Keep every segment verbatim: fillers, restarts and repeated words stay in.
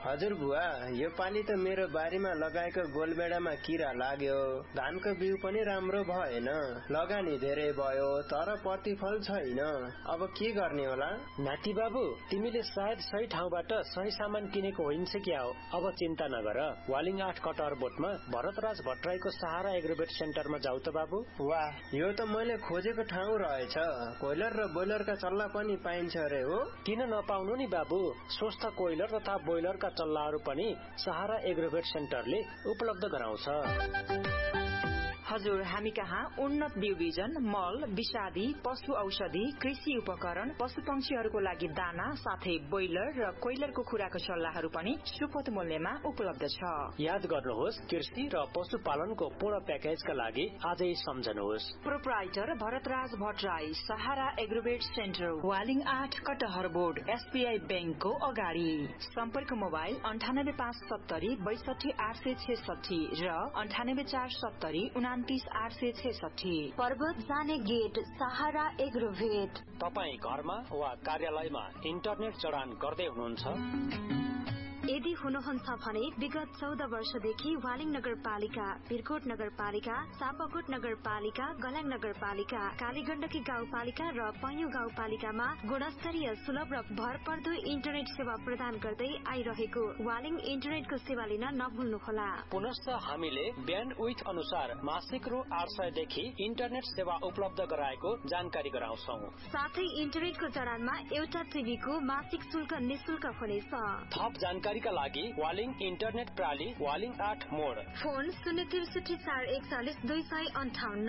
हजुर बुवा, यो पालि त मेरो बारीमा लगाएको गोलबेडामा किरा लाग्यो, धानको बिउ पनि राम्रो भएन, लगानी धेरै भयो तर प्रतिफल छैन। अब के गर्ने होला? नाति बाबु, तिमीले सायद सही ठाउँबाट सही सामान किनेको होइन्छ क्या हो। अब चिन्ता नगर, वालिङ आठ कटहर बोटमा भरतराज भट्टराईको सहारा एग्रोवेट सेन्टरमा जाऊ त बाबु। वाह, यो त मैले खोजेको ठाउँ रहेछ। कोइलर र बोइलरका चल्ला पनि पाइन्छ अरे हो? किन नपाउनु नि बाबु, स्वस्थ कोइलर तथा बोइलरका चल्लाहरू पनि सहारा एग्रोवेट सेन्टरले उपलब्ध गराउँछ। हजुर, हामी कहाँ उन्नत बिउ बिजन, मल, विषादी, पशु औषधि, कृषि उपकरण, पशु पंक्षीहरूको लागि दाना साथै बोइलर र कोइलरको खुराको सल्लाहहरू पनि सुपथ मूल्यमा उपलब्ध छ। याद गर्नुहोस्, कृषि र पशुपालनको पूर्ण प्याकेजका लागि आजै सम्झनुहोस्। प्रोप्राइटर भरतराज भट्टराई, सहारा एग्रोवेट सेन्टर, वालिङ आठ कटहर बोर्ड, एसबीआई बैंकको अगाडि। सम्पर्क मोबाइल अन्ठानब्बे पाँच सत्तरी बैसठी आठ सय छेसठी र अन्ठानब्बे चार सत्तरी उनातिस आठ सय छेसठी। पर्वत जाने गेट, सहारा एग्रोवेट। तपाईँ घरमा वा कार्यालयमा इन्टरनेट जडान गर्दै हुनुहुन्छ? यदि हुनुहुन्छ भने विगत चौध वर्षदेखि वालिङ नगरपालिका, पिरकोट नगरपालिका, सापकोट नगरपालिका, गलाङ नगरपालिका, कालीगण्डकी गाउँपालिका र पैयुँ गाउँपालिकामा गुणस्तरीय, सुलभ र भरपर्दो इन्टरनेट सेवा प्रदान गर्दै आइरहेको वालिङ इन्टरनेटको सेवा लिन नभुल्नुहोला। पुनश्च हामीले ब्यान्डविड्थ अनुसार मासिक रु आठ सय देखि इन्टरनेट सेवा उपलब्ध गराएको जानकारी गराउँछौ। साथै इन्टरनेटको जडानमा एउटा टिभीको मासिक शुल्क निशुल्क हुनेछ। थप जानकारी का लागि वालिङ इन्टरनेट प्रणाली, वालिङ आठ मोड, फोन शून्य त्रिसठी चार एकचालिस दुई सय अन्ठाउन्न।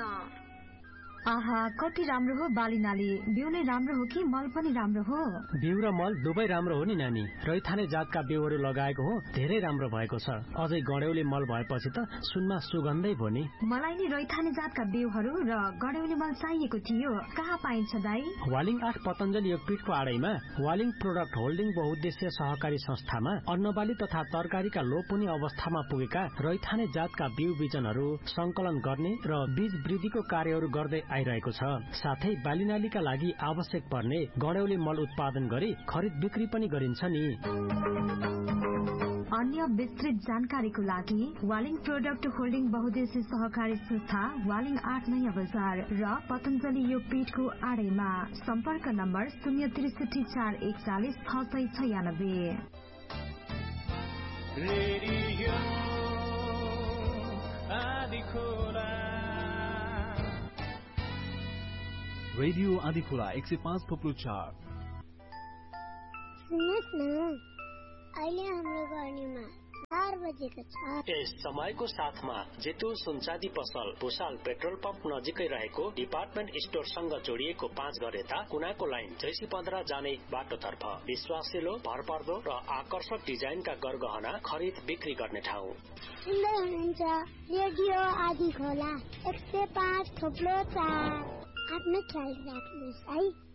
आहा, कति राम्रो हो बाली नाली। बिउ नै राम्रो हो कि मल पनि राम्रो हो? बिउ र मल दुवै राम्रो हो नि नानी। रैथाने जातका बिउहरू लगाएको हो, धेरै राम्रो भएको छ। अझै गड्यौली मल भएपछि त सुनमा सुगन्धै भयो नि। मलाई नि रैथाने जातका बिउहरू र गड्यौली मल चाहिएको थियो। कहाँ पाइन्छ दाई? वालिङ आठ पतञ्जलि योगपीठको आडैमा वालिङ प्रोडक्ट होल्डिङ बहुउद्देश्य सहकारी संस्थामा अन्नबाली तथा तरकारीका लोपुनी अवस्थामा पुगेका रैथाने जातका बिउ बिजनहरू संकलन गर्ने र बीज वृद्धिको कार्यहरू गर्दै आइरहेको छ। साथै बालीनालीका लागि आवश्यक पर्ने गड्यौली मल उत्पादन गरी खरिद बिक्री पनि गरिन्छ नि। अन्य विस्तृत जानकारीको लागि वालिङ प्रोडक्ट होल्डिङ बहुउद्देश्य सहकारी संस्था, वालिङ आठ नयाँ बजार र पतञ्जलि योगपीठको आडैमा। सम्पर्क नम्बर शून्य त्रिसठी चार एकचालिस छ सय छयानब्बे। रेडियो आदिखोला रेडियो आदिखोला एक सय पाँच थोप्लो चार। सुन्नुहोस् न, अहिले हाम्रो गर्नीमा चार बजेको छ। यस समयको साथमा जेतु सुनचाँदी पसल भुसाल पेट्रोल पम्प नजिकै रहेको डिपार्टमेन्ट स्टोरसँग जोडिएको पाँच घर यता कुनाको लाइन जैसी पन्ध्र जाने बाटोतर्फ विश्वासिलो, भरपर्दो र आकर्षक डिजाइनका गरगहना खरिद बिक्री गर्ने ठाउँ। सुन्दै हुनुहुन्छ रेडियो आदिखोला एक सय पाँच थोप्लो चार। आफ्नो ख्याल राख्नुहोस् है।